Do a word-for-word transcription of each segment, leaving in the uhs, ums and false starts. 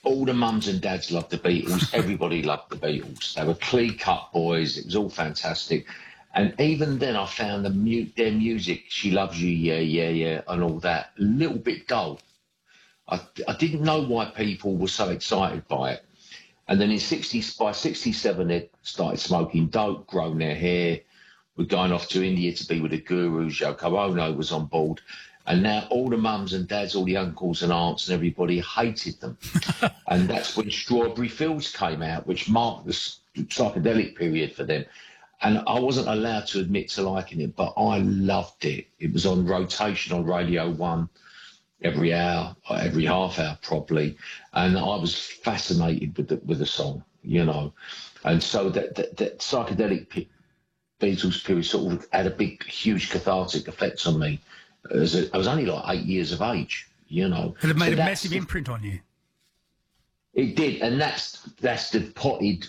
all the mums and dads loved the Beatles. Everybody loved the Beatles. They were clean-cut boys. It was all fantastic. And even then, I found the mu- their music, She Loves You, Yeah, Yeah, Yeah, and all that, a little bit dull. I, I didn't know why people were so excited by it. And then in sixty, by sixty-seven, they started smoking dope, growing their hair. We're going off to India to be with the gurus. Yoko Ono was on board. And now all the mums and dads, all the uncles and aunts and everybody hated them. And that's when Strawberry Fields came out, which marked the psychedelic period for them. And I wasn't allowed to admit to liking it, but I loved it. It was on rotation on Radio One every hour, every half hour probably. And I was fascinated with the, with the song, you know. And so that, that, that psychedelic pe- Beatles period sort of had a big, huge cathartic effect on me. As a, I was only like eight years of age, you know. And it made so a massive the, imprint on you. It did, and that's that's the potted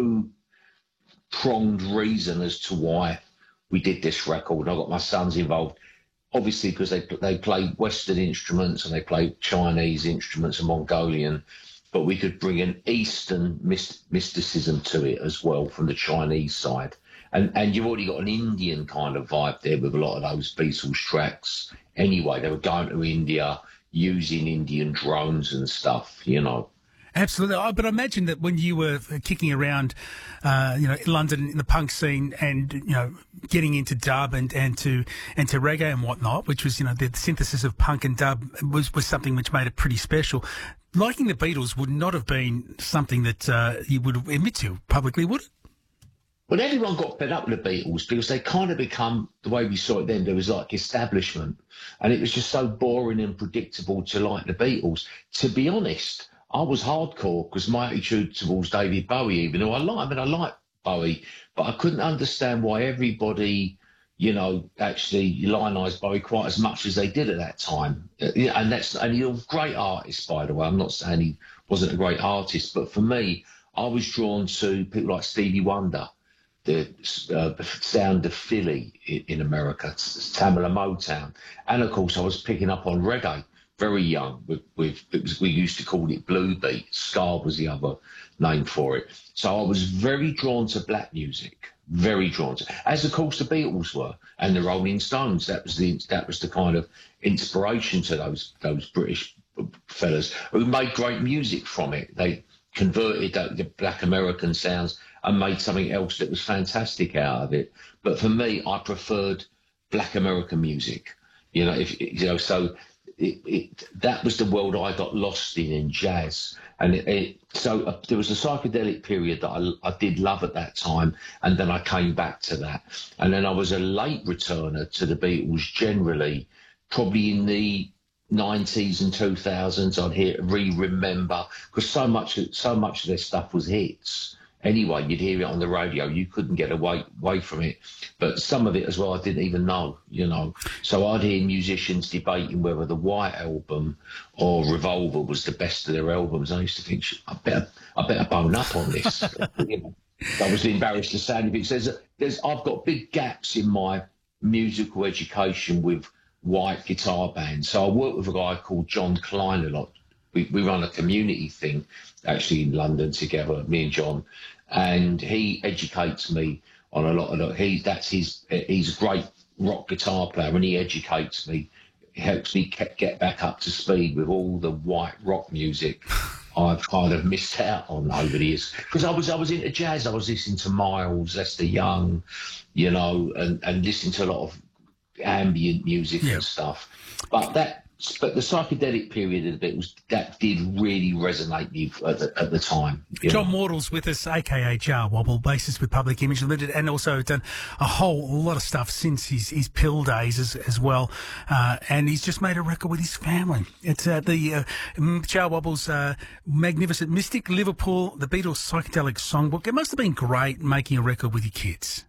two-pronged reason as to why we did this record. I got my sons involved, obviously because they they played Western instruments and they played Chinese instruments and Mongolian, but we could bring an Eastern mysticism to it as well from the Chinese side. And and you've already got an Indian kind of vibe there with a lot of those Beatles tracks. Anyway, they were going to India, using Indian drones and stuff, you know. Absolutely. Oh, but I imagine that when you were kicking around, uh, you know, London in the punk scene and, you know, getting into dub and, and to and to reggae and whatnot, which was, you know, the synthesis of punk and dub was, was something which made it pretty special. Liking the Beatles would not have been something that uh, you would admit to publicly, would it? Well, everyone got fed up with the Beatles because they kind of become, the way we saw it then, there was like establishment. And it was just so boring and predictable to like the Beatles. To be honest, I was hardcore because my attitude towards David Bowie, even though I like, I mean, I like Bowie, but I couldn't understand why everybody, you know, actually lionised Bowie quite as much as they did at that time. And that's, and he's a great artist, by the way. I'm not saying he wasn't a great artist, but for me, I was drawn to people like Stevie Wonder, the uh, sound of Philly in, in America, Tamala Motown. And of course, I was picking up on reggae very young. With, with it was, we used to call it blue beat. Ska was the other name for it. So I was very drawn to black music, very drawn to, as of course the Beatles were, and the Rolling Stones. That was the that was the kind of inspiration to those those British fellas who made great music from it. They converted the, the black American sounds and made something else that was fantastic out of it. But for me, I preferred black American music. You know, if you know, so it, it, that was the world I got lost in in jazz. And it, it, so uh, there was a psychedelic period that I, I did love at that time, and then I came back to that. And then I was a late returner to the Beatles generally, probably in the nineties and two thousands. I'd hear re-remember, because so much, so much of their stuff was hits. Anyway, you'd hear it on the radio. You couldn't get away away from it. But some of it as well, I didn't even know, you know. So I'd hear musicians debating whether the White Album or Revolver was the best of their albums. I used to think, I better, I better bone up on this. You know, I was embarrassed to say anything. There's, there's, I've got big gaps in my musical education with white guitar bands. So I work with a guy called John Klein a lot. We, we run a community thing actually in London together, me and John, and he educates me on a lot of that. He, that's his, he's a great rock guitar player, and he educates me, helps me get back up to speed with all the white rock music I've kind of missed out on over the years. Because I was, I was into jazz, I was listening to Miles, Lester Young, you know, and, and listening to a lot of ambient music yeah. and stuff. But that, But the psychedelic period of it was that did really resonate me at the, at the time. John Wardle's with us, aka Jar Wobble, bassist with Public Image Limited, and also done a whole lot of stuff since his, his Pill days as, as well. Uh, and he's just made a record with his family. It's uh, the uh, Jar Wobble's uh, Magnificent Mystic, Liverpool, the Beatles psychedelic songbook. It must have been great making a record with your kids.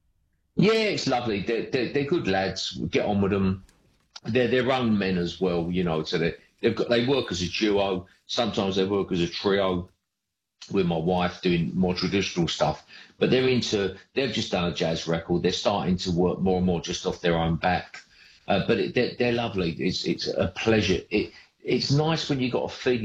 Yeah, it's lovely. They're, they're, they're good lads. We get on with them. They're their own men as well, you know, so they they've got, they work as a duo. Sometimes they work as a trio with my wife doing more traditional stuff. But they're into, they've just done a jazz record. They're starting to work more and more just off their own back. Uh, but it, they're, they're lovely. It's it's a pleasure. It It's nice when you got a feeling